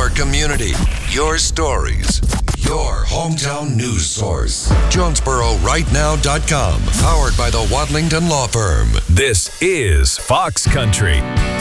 your community, your stories, your hometown news source. JonesboroRightNow.com, powered by the Wadlington Law Firm. This is Fox Country.